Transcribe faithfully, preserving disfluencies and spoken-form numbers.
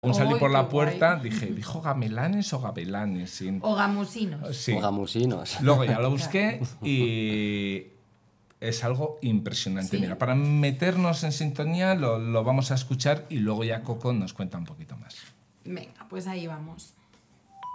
Un salí ¡Ay, por la qué puerta, guay! dije, ¿dijo gamelanes o gabelanes? Sin... O gamusinos. Sí. O gamusinos. Luego ya lo busqué y es algo impresionante. ¿Sí? Mira, para meternos en sintonía lo, lo vamos a escuchar y luego ya Coco nos cuenta un poquito más. Venga, pues ahí vamos.